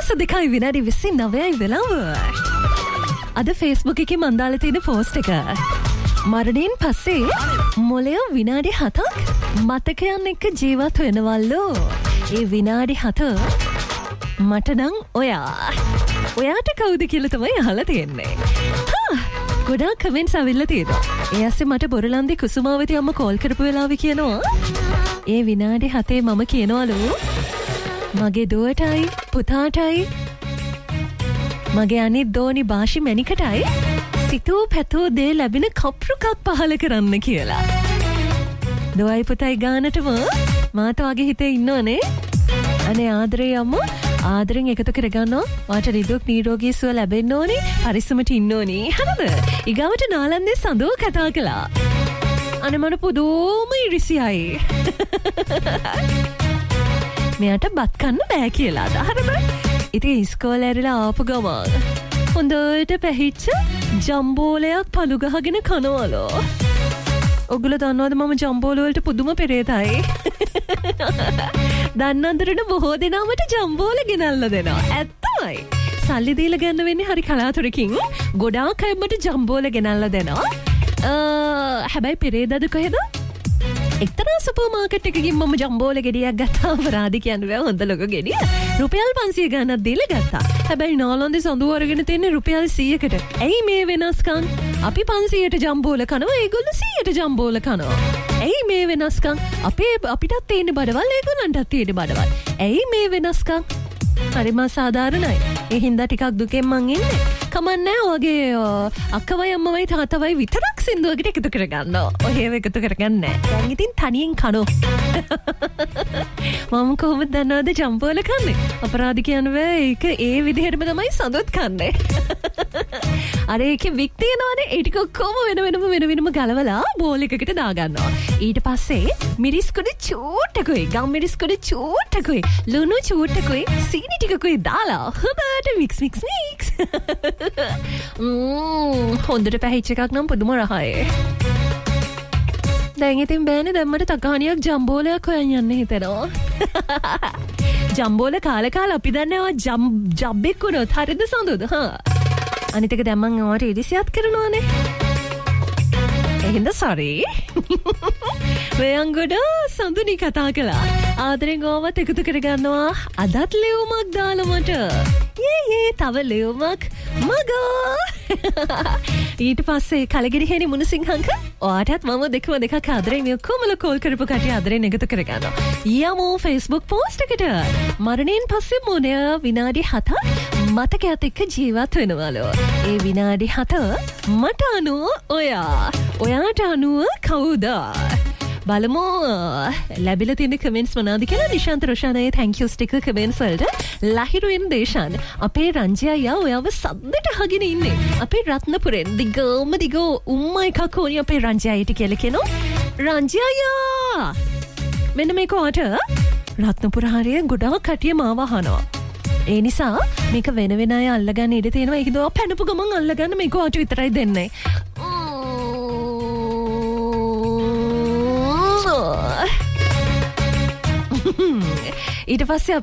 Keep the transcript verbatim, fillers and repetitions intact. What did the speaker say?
දහස් දෙකයි විනාඩි විසි නවයයි වෙලාව. අද Facebook එකේ මම දාලා තියෙන post එක. මරණයෙන් පස්සේ මොලය විනාඩි හතක් මතකයන් එක්ක ජීවත් වෙනවලු. ඒ විනාඩි හත මට නම් ඔයා. ඔයාට කවුද කියලා තමයි අහලා තියෙන්නේ. ගොඩාක් කමෙන්ට්ස් අවිල්ලා තියෙනවා. ඒ ඇස්සේ මට බොරලන්දේ කුසුමාවති අම්ම කෝල් කරපු වෙලාවේ කියනවා ඒ විනාඩි හතේ මම කියනවලු මගේ දුවටයි පුතාටයි මගේ අනිත් දෝනි බාෂි මැනිකටයි සිතූ පැතූ දේ ලැබෙන කප්රුකක් පහල කරන්න කියලා. දුවයි පුතයි ගානටම මාත වගේ හිතේ ඉන්නවනේ. අනේ ආදරේ අම්මා ආදරෙන් එකතු කරගන්නවා. වාට රිදුක් නිරෝගී සුව ලැබෙන්න ඕනේ. පරිස්සමට ඉන්න ඕනේ. හරිද? ඊගාවට නාලන්දේ සඳෝ කතා කළා. අනේ මට පුදුම ඉරිසියයි. මෙයාට බත් කන්න බෑ කියලා. හරිද? ඉතින් ඉස්කෝලේ ඇරිලා ආපු ගමන් හොඳට පැහිච්ච ජම්බෝලයක් පළු ගහගෙන කනවලු. ඔගොල්ලෝ දන්නවද මම ජම්බෝල වලට පුදුම පෙරේතයි. දන්නන්දරට බොහෝ දෙනා මට ජම්බෝල ගෙනල්ලා දෙනවා. ඇත්තමයි. සල්ලි දීලා ගන්න වෙන්නේ හරි කලාතුරකින්. ගොඩාක් අය මට ජම්බෝල ගෙනල්ලා දෙනවා. හැබැයි පෙරේදද කොහෙද? එක්තරා සුපර් මාකට් එකකින් මම ජම්බෝල ගෙඩියක් ගත්තා. අපරාධි කියන්නේ බෑ හොඳ ලොකු ගෙඩිය. රුපියල් පන්සිය ගණනක් දීලා ගත්තා. හැබැයි නාලන්දේ සඳුව අරගෙන තින්නේ රුපියල් සීයකට. ඇයි මේ වෙනස්කම්? අපි පන්සියයට ජම්බෝල කනවා, ඒගොල්ලෝ සීයට ජම්බෝල කනවා. ඇයි මේ වෙනස්කම්? අපේ අපිටත් තියෙන බඩවල් ඒගොල්ලන්ටත් තියෙන බඩවල්. ඇයි මේ වෙනස්කම්? හරිම සාධාරණයි. ඒ හින්දා ටිකක් දුකෙන් මං ඉන්නේ. කමන්නේ ඔයගේ අක්කවයි අම්මවයි තාත්තවයි විතරක් සින්දුවකට එකතු කරගන්නවා. ඔයව එකතු කරගන්නේ නැහැ. දැන් ඉතින් තනියෙන් කනෝ. මම කොහොමද දන්නවද ජම්බෝල කන්නේ? අපරාධ කියන්නේ ඒක ඒ විදිහටම තමයි සඳොත් කන්නේ. අර ඒකේ වික් තියනවනේ ඒ ටික ඔක්කොම වෙන වෙනම වෙන වෙනම ගලවලා බෝල් එකකට දාගන්නවා. ඊට පස්සේ මිරිස් කුඩු චූට්ටකුයි ගම් මිරිස් කුඩු චූට්ටකුයි ලුණු චූට්ටකුයි සීනි ටිකකුයි දාලා හොඳට මික්ස් මික්ස් මික්ස්. ම්ම් හොඳට පැහිච්ච එකක් නම් පුදුම රහයි. දැන් ඉතින් බෑනේ දැන් මට තකහණියක් ජම්බෝලයක් හොයන් යන්න හිතෙනවා. ජම්බෝල කාලේ කාලා අපි දන්නවා ජම් ජබ්බෙක් වුණොත් හරිද සඳුද? හා අනිත් එක දැන් මම ඔයාට ඉරිසියත් කරනවානේ. එහෙනම් sorry. වයංගොඩ සඳුනි කතා කළා. ආදරෙන් ගෝවත් එකතු කරගන්නවා. අදත් ලෙවුමක් දාලා මට. යේ යේ තව ලෙවුමක් මගා. ඊට පස්සේ කලගිරි හේනි මුණසිංහංක ඔයාටත් මම දෙකම දෙකක් ආදරෙන් මේ කොමල කෝල් කරපු කටිය ආදරෙන් එකතු කරගන්නවා. යමු Facebook post එකට. මරණයෙන් පස්සේ මොනය විනාඩි හතක් මතකයත් එක්ක ජීවත් වෙනවලු. ඒ විනාඩි හත මට අනුව ඔයා. ඔයාට අනුව කවුද? බලමු ලැබිලා තියෙන කමෙන්ට්ස් මොනවාද කියලා. Nishantha රොෂානයේ thank you sticker comments වලට ලහිරුවෙන් දේශාන් අපේ රංජියා යා ඔයාව සද්දට අහගෙන ඉන්නේ. අපේ රත්නපුරෙන් දිගම දිගෝ උම්මා එකක් ඕනි අපේ රංජියාට කියලා කියනවා. රංජියා යා මෙන්න මේක ඔයාට රත්නපුර හරිය ගොඩාක් කටිය මාව අහනවා. ඒ නිසා මේක වෙන වෙන අය අල්ලගන්න ඉඩ තියෙනවා. ඒක දෝ පැනපු ගමන් අල්ලගන්න මේක ඔයාට විතරයි දෙන්නේ. ඊට පස්සේ